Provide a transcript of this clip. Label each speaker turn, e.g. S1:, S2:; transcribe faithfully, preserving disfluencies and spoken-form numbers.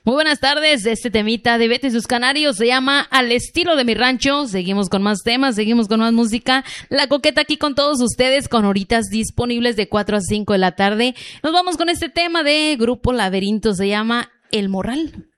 S1: Muy buenas tardes, este temita de Vete Sus Canarios se llama Al Estilo de Mi Rancho. Seguimos con más temas, seguimos con más música. La Coqueta aquí con todos ustedes, con horitas disponibles de cuatro a cinco de la tarde. Nos vamos con este tema de Grupo Laberinto, se llama El Morral.